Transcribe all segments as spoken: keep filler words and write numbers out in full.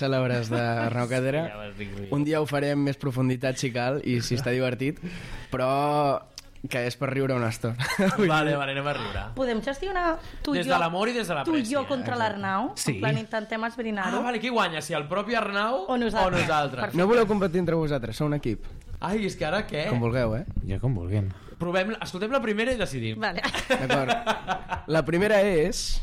cèlebres d'Arnau Cadera. Un dia ho farem més profunditat si cal i si està divertit, però que és per riure una estona. Vale, vale, anem a riure. Podem gestionar tu i Des jo, de l'amor i des de la tu i prècia. jo contra l'Arnau? Sí. En plan, intentem esbrinar-ho. Ah, vale, qui guanya? Si el propi Arnau O nosaltres. O nosaltres. No voleu competir entre vosaltres, sou un equip. Ai, és que ara què? Com vulgueu, eh? Jo com vulguin. Provem, escoltem la primera i decidim. Vale. D'acord. La primera és...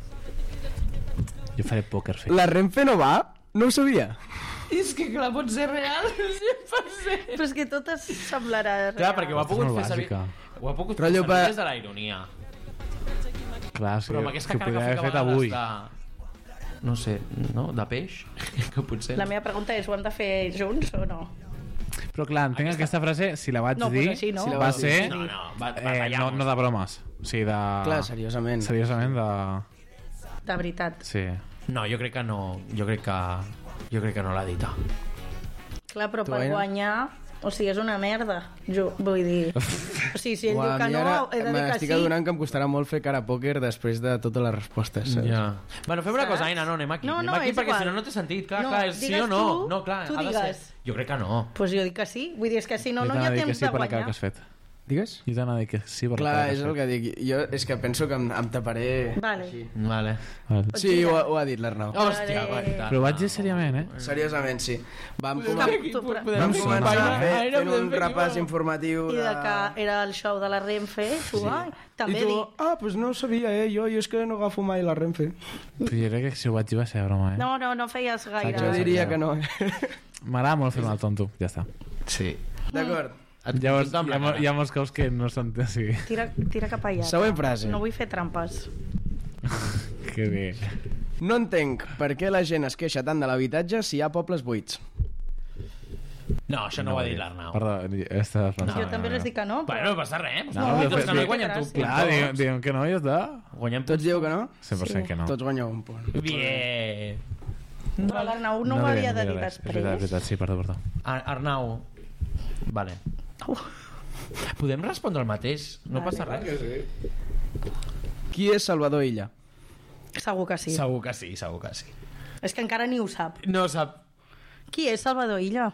Jo faré poker face. La Renfe no va? No ho sabia. És que clar, pot ser real cent per cent. Però és que tot es semblarà real. Clar, perquè ho ha Aquesta és pogut molt fer servir... bàsica. Ho ha pogut Però fer allò servir pa- des de la ironia. Clar, sí, Però amb aquesta que ho cara que podria fa haver que a fet avui. vegades de... No sé, no? De peix? Que potser... La meva pregunta és, ho hem de fer junts o no? Però clar, entenc aquesta... aquesta frase, si la vaig No, dir, pues així no. si la va vas ser... dir. No, no, va, eh, no, batallamos. no de bromes. O sigui, de... Clar, seriosament. Seriosament de... De veritat. Sí. No, jo crec que no. Jo crec que... Jo crec que no l'ha dita. Clar, però Tu, per Aina? guanyar... O sigui, és una merda. Jo, vull dir... O sigui, si ell Uau, diu que a mi no, ara he de dir que m'estic sí. adonant que em costarà molt fer cara a pòquer després de totes les respostes. saps? Ja. Bueno, fem una Saps? cosa, Aina, no, anem aquí. No, anem no, aquí és perquè igual. si no, no té sentit. Clar, No, clar, és sí digues o no. tu, no, clar, tu ha de digues. ser... Jo crec que no. Pues jo dic que sí. Vull dir, és que si no, Jo no hi ha t'anava a dir temps que sí de per la cara guanyar. que has fet. Digues? Jo t'anava a dir que sí per la Clar, cara que és has el fet. que dic. Jo és que penso que em, em taparé... Vale. Així. Vale. Vale. Sí, ho, ha- ho ha dit l'Arnau. Hòstia, Vale. guaita. Però ho vaig dir seriament, eh? Seriosament, sí. Vam, Podem com... fer- tu, però- Vam Podem començar sonar, fer, eh? fent un Podem fer repàs igual. informatiu I de... de que era el show de la Renfe, tu, ai, també I tu, dic... ah, doncs no ho sabia, eh? Jo, jo és que no agafo mai la Renfe. Però jo crec que si ho vaig dir va ser broma, eh? No, no, no feies gaire. Jo diria que no. M'agrada molt fer-me el tonto, ja està. Sí. D'acord. Llavors, Tothom hi ha, la mo- cara. hi ha molts cops que no són així. Tira, tira cap allà. Següent frase. No vull fer trampes. Que bé. No entenc per què la gent es queixa tant de l'habitatge si hi ha pobles buits. No, això no, ho ha dit l'Arnau. Perdó, estava pensant. Jo també les dic que no, però... Bueno, no passa res. No, No, però tots fet- que no hi guanyem tu. Gràcies. Clar, diguem, diguem que no, ja està. Guanyem Tots dieu que no? cent per cent que no. Tots guanyeu un punt. Bien. Però l'Arnau no, ho havia de dir res. És veritat, és després. veritat, sí, perdó, perdó. Ar Arnau. Vale. Uh, Podem respondre el mateix? No Vale. passa res. Qui és Salvador Illa? segur que sí. Segur que sí, segur que sí. És que encara ni ho sap. No sap... Qui és Salvador Illa?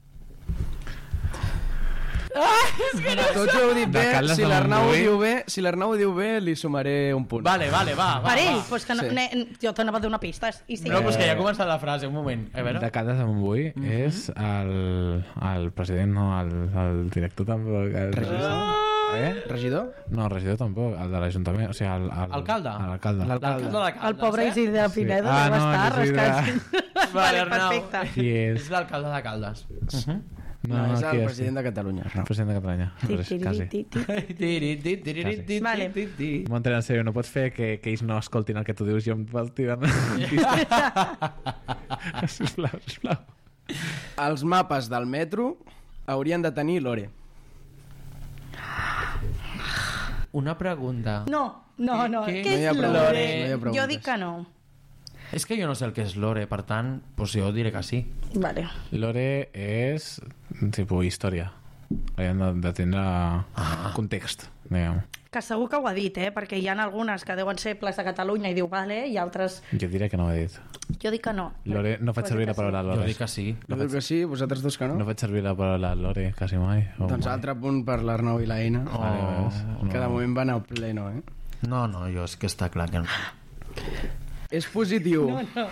Tots ho heu dit De bé, Caldes si de l'Arnau ho Montbui. diu bé, si l'Arnau ho diu bé, li sumaré un punt. Vale, vale, va, va. Per ell? va. Pues que no, Sí. ne, jo t'anava a donar pistes. I sí. No, pues que ja ha començat la frase, un moment. A veure. De Caldes de Montbui és el, el president, no, el, el director tampoc. El regidor? Eh? Regidor? No, regidor tampoc, el de l'Ajuntament, o sigui, el... el Alcalde? L'alcalde. L'alcalde de Caldes, El pobre eh? Isidre Pineda Ah, deu no, estar Isidre. rascant. Vale, Arnau. perfecte. Qui és? És l'alcalde de Caldes. Uh -huh. No, No, no, és qui el és? president de Catalunya. El president de Catalunya. Ti, Res, ti, quasi. ti, ti. Vale. Montreal, en sèrio, no pots fer que, que ells no escoltin el que tu dius i jo em vas tirant sisplau, sisplau. Els mapes del metro haurien de tenir l'Ore. Una pregunta. No, no, no. Què- Què, què- No hi ha és preguntes, l'Ore? no hi ha preguntes. Jo dic que no. És que jo no sé el que és l'Ore, per tant, pues jo diré que sí. Vale. Lore és tipus història. Hauríem de, de tindre Ah. context, diguem. Que segur que ho ha dit, eh? Perquè hi ha algunes que deuen ser Plaça de Catalunya i diu vale, i altres... Jo diré que no ho he dit. Jo dic que no. Lore, no faig Pues servir dic la que paraula Jo Lore. dic que sí. Jo dic que sí, vosaltres dos que no? No faig servir la paraula Lore quasi mai. O Doncs mai. altre punt per l'Arnau i l'Aina, Oh, Vale, veus? que de moment van al pleno, eh? No, no, jo és que està clar que no. És positiu... No, no.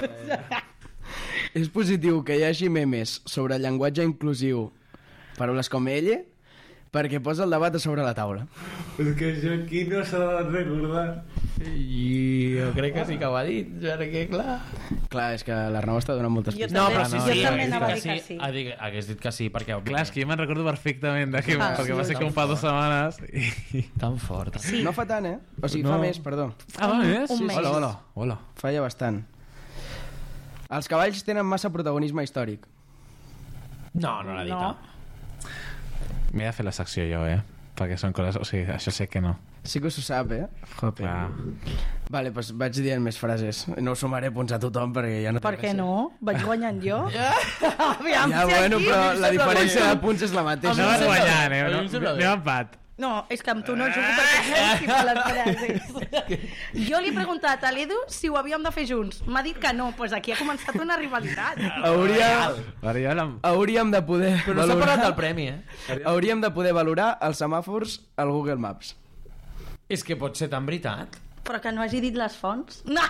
És positiu que hi hagi memes sobre llenguatge inclusiu, paraules com ella, perquè posa el debat a sobre la taula. És que això aquí no s'ha de recordar. I jo crec que sí que ho ha dit, perquè clar... Clar, és que l'Arnau està donant moltes Jo pistes. No, també- però sí, jo sí, també hagués dit anava a que dir sí. que sí. Ha dit- Hagués dit que sí, perquè... Clar, és que jo me'n recordo perfectament de que, Ah, perquè sí, va ser com fa dues setmanes i... Tan fort. Sí. No fa tant, eh? O sigui, No. fa més, perdó. Ah, va més? Un mes. Hola, hola. Hola. Falla bastant. Els cavalls tenen massa protagonisme històric. No, no l'ha dit. No. M'he de fer la secció jo, eh? Perquè són coses... O sigui, això sé que no. Sí que s'ho sap, eh? Jope. Clar. Vale, doncs vaig dient més frases. No us sumaré punts a tothom perquè ja no té Per què gràcia. no? Vaig guanyant jo? Aviam, Ja, si bueno, aquí- però la diferència de punts és la mateixa. No vas guanyant, eh? A mi No, em sembla bé. anem a empat. No, és que amb tu no jugo perquè ets molt les frases. Jo li he preguntat a l'Edu si ho havíem de fer junts. M'ha dit que no, doncs pues aquí ha començat una rivalitat. Hauria... Mariana, Hauríem de poder Però no s'ha valorar... parlat del premi, eh? Hauríem de poder valorar els semàfors al Google Maps. És que pot ser tan veritat. Però que no hagi dit les fonts. No.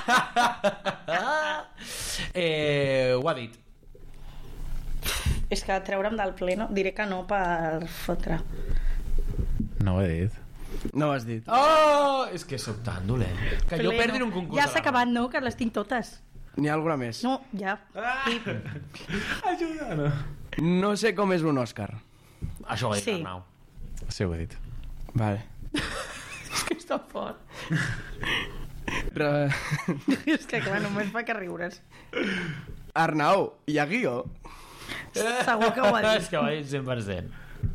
eh, ho ha dit. És que treure'm del pleno diré que no per fotre. no ho he dit. No ho has dit. Oh! És que sóc tan dolent. Que jo Pleno. perdi en un concurs. Ja a la s'ha acabat, no? Que les tinc totes. N'hi ha alguna més? No, ja. I... Ajuda. No sé com és un Òscar. Això ho ha dit Sí. Arnau. Sí, ho he dit. Vale. És que està fort. Re... És que clar, només fa que riures. Arnau, hi ha guió? Segur que ho ha És dit. que ho ha dit cent per cent.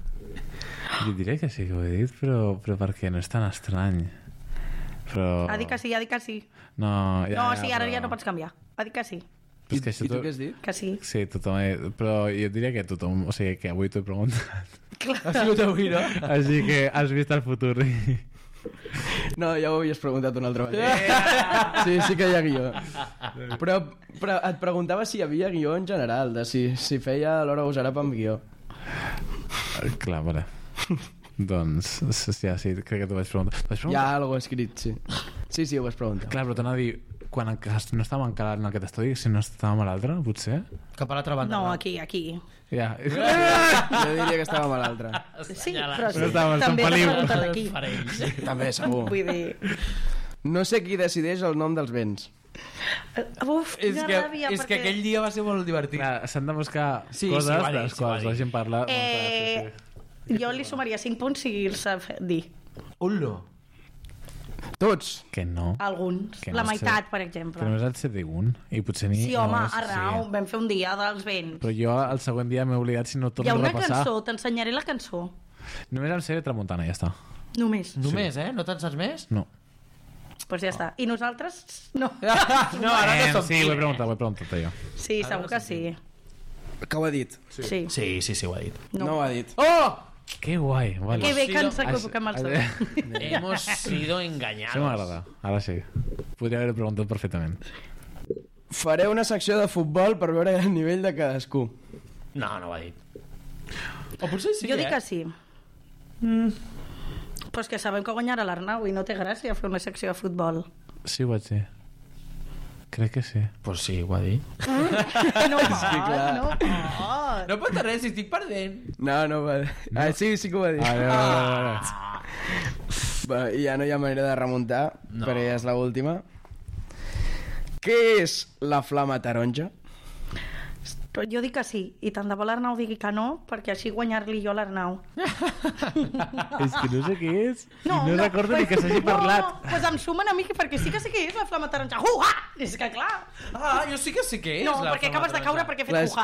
Jo diré que sí que ho he dit, però, però perquè no és tan estrany. Però... Ha dit que sí, ha dit que sí. No, ja, No, sí, ara però... ja no pots canviar. Ha dit que sí. Però és que això I tu to- què has dit? Que sí. Sí, tothom... He... Però jo diria que tothom... O sigui, que avui t'ho he preguntat. Ha sigut avui, no? Així que has vist el futur. No, ja ho havies preguntat una altra vegada. Sí, sí que hi ha guió. Però, però et preguntava si hi havia guió en general, de si, si feia l'hora usarà amb guió. Clar, vale. Doncs, ja, sí, crec que t'ho vaig preguntar. Vaig Hi preguntar? ha alguna cosa escrit, sí. Sí, sí, ho vas preguntar. Clar, però t'anava a dir, quan encara no estàvem encara en aquest estudi, si no estàvem a l'altre, potser? Cap a l'altra banda. No, aquí, aquí. Ja. Jo diria que estàvem a l'altre. Sí, però sí. Però estava en Sant També t'ha Feliu. preguntat aquí. Parells. També, segur. Vull dir... No sé qui decideix el nom dels béns. Uf, És, quina que, ràbia, és perquè... que aquell dia va ser molt divertit. Clar, s'han de buscar Sí, sí, coses ho ha dit, de les sí, ho ha quals dit. la gent parla. Eh, jo li sumaria cinc punts si el sap dir. Ullo. Tots. Que no. Alguns. Que La no sé. meitat, per Que exemple. només el set i un. I potser ni... Sí, home, només- Arnau, sí. vam fer un dia dels vents. Però jo el següent dia m'he oblidat si no Hi torno ha a una repassar. cançó, t'ensenyaré la cançó. Només em sé Tramuntana, ja està. Només. Només, eh? No te'n saps més? No. Doncs pues ja està. I nosaltres? No. No, ara no Eh, som sí, ho he qui. preguntat, ho he preguntat jo. Sí, segur que sí. Que ho ha dit? Sí. sí. Sí, sí, sí, ho ha dit. No, no ho ha dit. Oh! Que guai. Vale. Que bé que ens sido- equivoquem els dos. Hemos sido engañados. Això m'agrada. Ara sí. Podria haver-ho preguntat perfectament. Faré una secció de futbol per veure el nivell de cadascú. No, no ho ha dit. O potser sí, jo eh? dic que sí. Mm. Però és que sabem que guanyarà l'Arnau i no té gràcia fer una secció de futbol. Sí, ho vaig dir. Crec que sí. Pues sí, ho ha dit. No pot, clar. no pot. No pot res, si estic perdent. No, no ho va dir. Ah, sí, sí que ho va dir. A veure, a veure, a veure. Va, i ja no hi ha manera de remuntar, No. perquè ja és l'última. Què és la flama taronja? Però jo dic que sí, i tant de bo l'Arnau digui que no, perquè així guanyar-li jo l'Arnau. És que no sé què és. No, I no, no, recordo pues, ni que s'hagi parlat. No, no, pues em sumen a mi, perquè sí que sé què és la flama taronja. Uh, ah! És que clar. Ah, jo sí que sé què és. No, la perquè flama acabes de taronja. caure perquè he fet Les- ujar.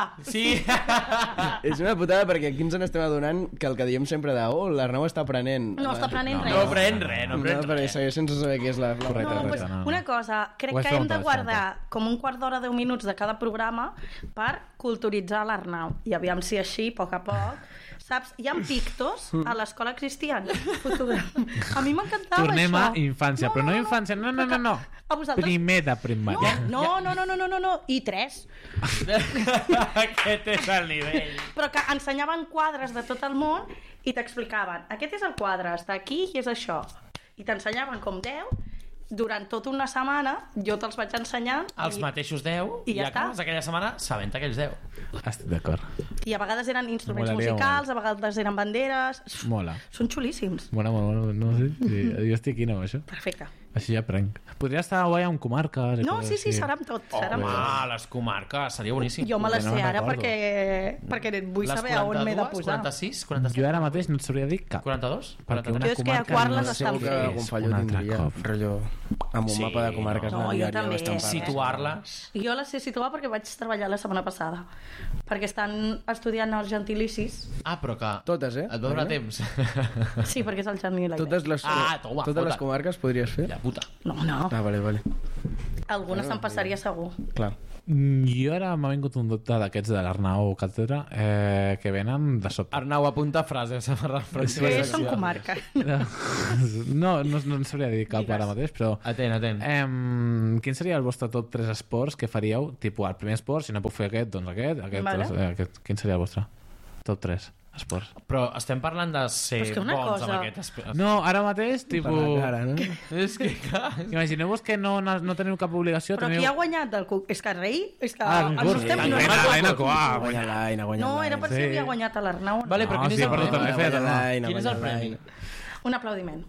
Sí. És una putada perquè aquí ens n'estem adonant que el que diem sempre de oh, l'Arnau està aprenent. No està aprenent No, res. No pren res, no No, pren perquè res. segueix sense saber què és la flama Correcte, No, taronja. pues, correcte, no, no. una cosa, crec Ho has que hem de preguntat, ho has guardar com un quart d'hora, deu minuts de cada programa per culturitzar l'Arnau. I aviam si així, a poc a poc, saps? Hi ha pictos, a l'escola existien. A mi m'encantava Tornem això. a infància, però no infància, no, no, no, no. A vosaltres? Primer de primària. No, no, no, no, no, no, no. I tres. Aquest és el nivell. Però que ensenyaven quadres de tot el món i t'explicaven, aquest és el quadre, està aquí i és això. I t'ensenyaven com deu. Durant tota una setmana jo te'ls vaig ensenyar Els i, mateixos deu I i, ja i està. acabes aquella setmana sabent aquells deu. Estic d'acord. i a vegades eren instruments Molaria musicals, a vegades eren banderes. Mola. Són xulíssims. Mola, mola, mola. No sé, sí, jo estic aquí, no, això. Perfecte. Així ja prenc. Podria estar guai amb comarques. i No, coses sí, sí, així. serà amb tot. Serà amb Home, tot. les comarques, seria boníssim. Jo me les no sé me'n ara recordo. perquè, perquè vull Les saber a on m'he de quaranta-dues, posar. quaranta-sis, quaranta-set, Jo ara mateix no et sabria dir cap. quaranta-dos? Perquè una Jo és que a comarca Quart les no sé estan què Segur que fent. algun és fallo un altre tindria, cop. rotllo, amb un Sí, mapa de comarques no, jo n'aniria també. bastant I parlant. situar-les. Jo les sé situar perquè vaig treballar la setmana passada. Perquè estan estudiant els gentilicis. Ah, però que... Totes, eh? Et va donar temps. Sí, perquè és el gentilí. Totes les, Ah, toma, totes les fota. comarques podries fer? Ja, puta. No, no. Ah, vale, vale. Alguna se'n passaria segur. Clar. Jo ara m'ha vingut un dubte d'aquests de l'Arnau Càtedra eh, que venen de sobte. Arnau, apunta frases. Sí, som comarca. No, no, no en sabria dir cap ara mateix, però... Atent, atent. Eh, quin seria el vostre top tres esports que faríeu? Tipus, el primer esport, si no puc fer aquest, doncs aquest. aquest, Vale. eh, aquest. Quin seria el vostre top tres esports? Però estem parlant de ser Però és que una bons cosa- amb aquest esport. No, ara mateix, Per tipus... la cara, no? És que, clar... Imagineu-vos que no, no, no teniu cap obligació. Però teniu... qui ha guanyat del concurs? És que rei? És que Ah, ens concurs. estem... Sí, No, l'Aina, l'Aina Coà, Ha guanyat l'Aina, ha guanyat no, era per si Sí. havia guanyat a l'Arnau. Vale, però No, quin sí, és el perdó, premi? també he fet, no? Quin és el premi? Un aplaudiment.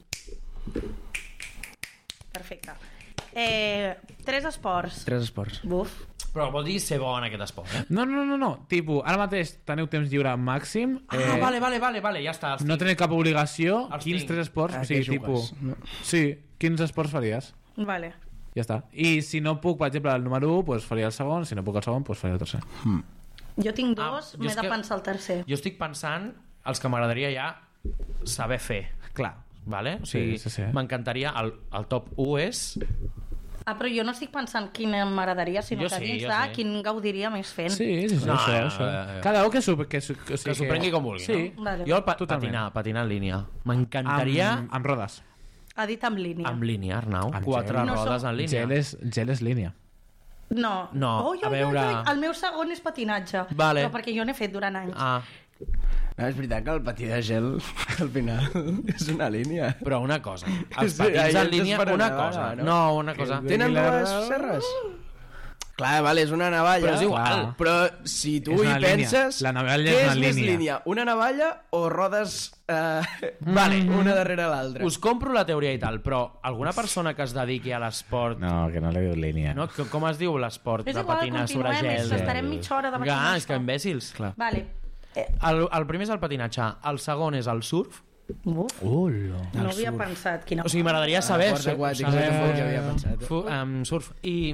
Perfecte. Eh, tres esports. Tres esports. Buf. Però vol dir ser bo en aquest esport, eh? No, no, no, no. Tipus, ara mateix teniu temps lliure màxim. Ah, vale, vale, vale, vale, ja està. No teniu cap obligació. Els Quins tinc. tres esports? A O sigui, què jugues? tipus... Sí, quins esports faries? Vale. Ja està. I si no puc, per exemple, el número un, doncs faria el segon. Si no puc el segon, doncs faria el tercer. Jo tinc Ah, dos, jo m'he és de que- pensar el tercer. Jo estic pensant els que m'agradaria ja saber fer, Clar. vale? O Sí, sigui, sí, sí. m'encantaria... El, el top u és... Ah, però jo no estic pensant quin m'agradaria, sinó Jo que sí, dins jo de sí. quin gaudiria més fent. Sí, sí, sí. No, això, no, això. no, no. Cada un que s'ho que, s'ho- que, Que s'ho prengui com vulgui, sí. no? Vale. Jo el pa Totalment. patinar, patinar en línia. M'encantaria Amb, amb rodes. Ha dit amb línia. amb línia, Arnau. Amb Quatre gel. No rodes som- en línia. Gel és, gel és línia. No. No, Oi, a oi, veure- oi, oi, el meu segon és patinatge. Vale. Però perquè jo n'he fet durant anys. Ah, No, és veritat que el patí de gel, al final, és una línia. però una cosa. Els Sí, patins ahí en ens línia, esperem una a cosa. vaga, no? No, una cosa. Que- Tenen Tenen dues la- serres? Clar, vale, és una navalla. Però és igual. Clar. Però si tu És hi una línia. penses... La navalla què és és una més línia. línia? Una navalla o rodes eh, Vale. una darrere l'altra? Us compro la teoria i tal, però alguna persona que es dediqui a l'esport... No, que no li diu línia. No? Com- Com es diu l'esport És de igual, patinar sobre continuem, és gel? que estarem mitja hora debatint Ga, és això. que imbècils. Clar. Vale. Eh, El, el primer és el patinatge, el segon és el surf. uf, Hola. no havia pensat quina... O sigui, m'agradaria saber... Esports aquàtics, saber- jo tampoc hi havia pensat. Fu, um, surf. I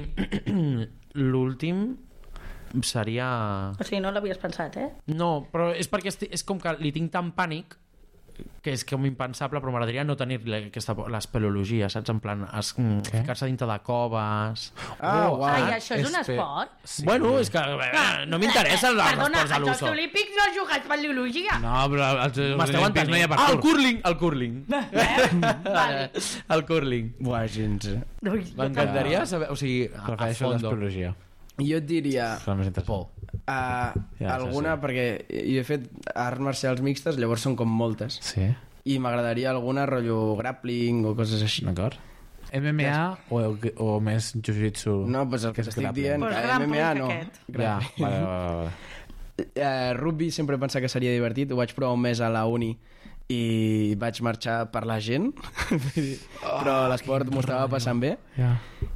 l'últim seria... O sigui, no l'havies pensat, eh? No, però és perquè esti- és com que li tinc tant pànic que és com impensable, però m'agradaria no tenir aquesta, l'espeleologia, saps? En plan, es, mm, Què? ficar-se dintre de coves... Ah, Oh, uau. Ai, això és un espe- esport? Sí. Bueno, és que eh, no m'interessen els Perdona, esports a als Jocs l'uso. Olímpics no has jugat pal·liologia. No, però als Jocs M'esteu Olímpics no hi ha entenent? Ah, el parkour. curling! El curling. Vale. El curling. Buah, gens. eh. Ui, jo M'encantaria saber... O sigui, a, a Prefereixo fondo. l'espeleologia. Jo et diria És el més interessant. Por. uh, Ja, alguna, això sí. perquè jo he fet arts marcials mixtes, llavors són com moltes. Sí, I m'agradaria alguna rotllo grappling o coses així. d'acord. M M A o, o més jiu-jitsu? No, doncs el que és t'estic grappling? dient, Pues que grappling M M A no. aquest. Ja, vale, vale, vale. Uh, rugby sempre he pensat que seria divertit, ho vaig provar un mes a la uni i vaig marxar per la gent, però l'esport m'ho estava passant bé Ja.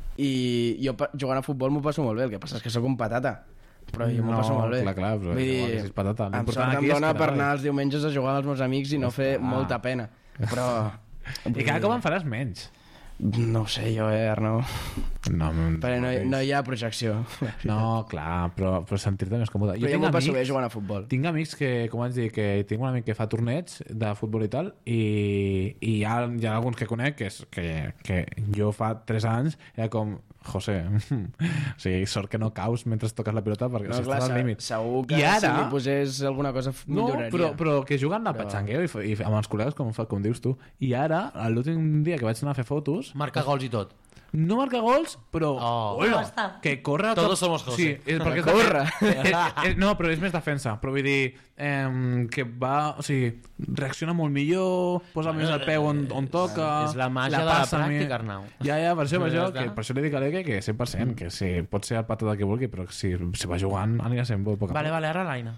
i jo pa- jugant a futbol m'ho passo molt bé, el que passa és que sóc un patata, però jo m'ho No, passo molt bé. clar, clar, però Vull igual dir, que si és patata. amb L'important sort aquí em és dona que per t'agradi. anar els diumenges a jugar amb els meus amics i no fer Ah. molta pena, però... I cada cop en faràs menys. No ho sé jo, eh, Arnau? No, no, Perquè no, no hi ha projecció. no clar, però, però sentir-te més còmode. Però jo m'ho passo bé jugant a futbol. Tinc amics que, com vaig dir, que tinc un amic que fa torneigs de futbol i tal, i, i hi, ha, hi ha alguns que conec que, és, que, que jo fa tres anys era com, José, o sigui, sort que no caus mentre toques la pilota perquè No, si clar, estàs al se- límit. segur que I ara, si li posés alguna cosa f- no, milloraria. però, però que juguen a Però- patxangueu i, fa- i, amb els col·legues com, fa- com dius tu. I ara, l'últim dia que vaig anar a fer fotos, Marca gols i tot. no marca gols, però Oh. hola, Està. que corre... Todos cap- somos José. Sí, és perquè és Corre. Eh, eh, no, però és més defensa. Però vull dir eh, que va... O sigui, reacciona molt millor, posa més el peu on, on toca... és la màgia de la passa pràctica, més- Arnau. Ja, ja, per això, per Ja això, està. que, per això li dic a l'Ege que cent per cent, que sí, pot ser el patata que vulgui, però que si, si va jugant anirà sent bo a poc a Vale, poc. vale, ara l'Aina.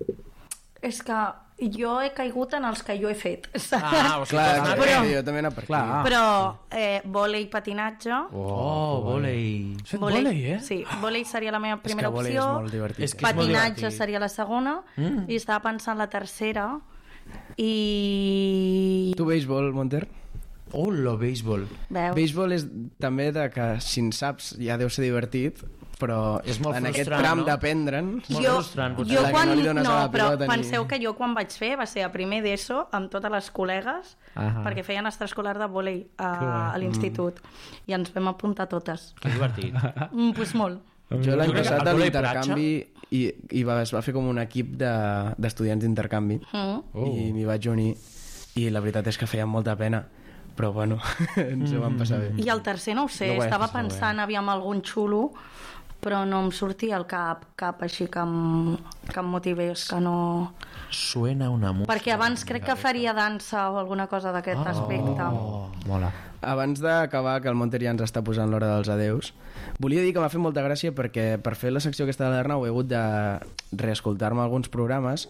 És que jo he caigut en els que jo he fet. Ah, o sigui, Clar, t'has anat- però... jo també he anat per aquí. Clar. Però eh, vòlei, patinatge... Oh, volei. Has fet vòlei, eh? Sí, vòlei seria la meva primera és que vòlei opció. és molt divertit. És que és molt Patinatge divertit. seria la segona. Mm. I estava pensant la tercera. I... Tu béisbol, Monter? Oh, lo béisbol. Veus? Béisbol és també de que si en saps ja deu ser divertit, però És molt en aquest frustrant, tram no? d'aprendre'n... Molt Jo, frustrant, potser. jo La que quan... no li dones no, a la però pilota ni- penseu que jo quan vaig fer va ser a primer d'ESO amb totes les col·legues, Ahà. perquè feien extraescolar de vòlei a, Que guai. a l'institut, i ens vam apuntar totes. Que divertit. Mm, pues molt. Jo l'any Jo crec que passat el a vòlei l'intercanvi i, i va, es va fer com un equip de- d'estudiants d'intercanvi Mm. Oh. i m'hi vaig unir i la veritat és que feia molta pena, però bueno, ens ho vam passar bé. I el tercer no ho sé, No ho és, estava està bé. pensant aviam algun xulo, però no em sortia al cap cap així que em, que em motivés, que no... Suena una música. Perquè abans crec que faria dansa o alguna cosa d'aquest aspecte. Oh. Mola. Abans d'acabar, que el Monter ja ens està posant l'hora dels adeus, volia dir que m'ha fet molta gràcia perquè per fer la secció aquesta de l'Arnau he hagut de reescoltar-me alguns programes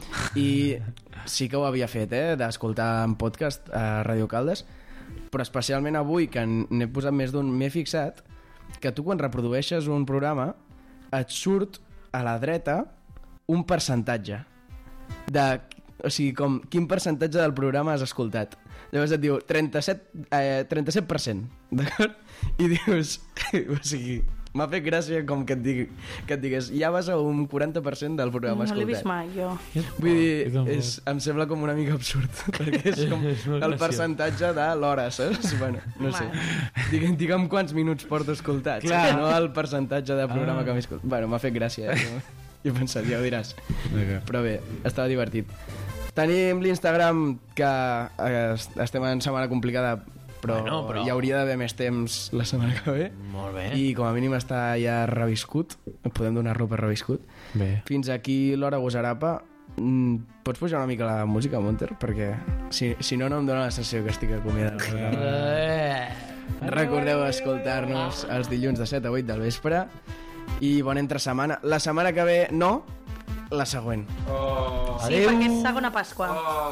i sí que ho havia fet, eh, d'escoltar en podcast a Radio Caldes, però especialment avui, que n'he posat més d'un, m'he fixat que tu quan reprodueixes un programa et surt a la dreta un percentatge de, o sigui, com quin percentatge del programa has escoltat. Llavors et diu trenta-set, eh, trenta-set per cent, d'acord? I dius, o sigui, m'ha fet gràcia com que et, digui, que et digués ja vas a un quaranta per cent del programa No l'he vist escoltat. mai, jo. Vull jo dir, tampoc. és, em sembla com una mica absurd, perquè és com És molt el graciós. percentatge de l'hora, saps? Bueno, no sé. Digue'm, digue'm quants minuts porto escoltats, Clar. no el percentatge de programa Ah. que m'he escoltat. Bueno, m'ha fet gràcia, eh? Jo, jo he pensat, ja ho diràs. Però bé, estava divertit. Tenim l'Instagram, que eh, estem en setmana complicada, però, Bueno, però- hi hauria d'haver més temps la setmana que ve. Molt bé. I com a mínim està ja reviscut, podem donar-lo per reviscut. Bé. Fins aquí l'Hora Gosarapa. Mm, pots pujar una mica la música, Monter? Perquè si, si no, no em dóna la sensació que estic acomiadant. Eh. Recordeu escoltar-nos els dilluns de set a vuit del vespre i bona entre setmana. La setmana que ve no, la següent. Sí, perquè és segona Pasqua.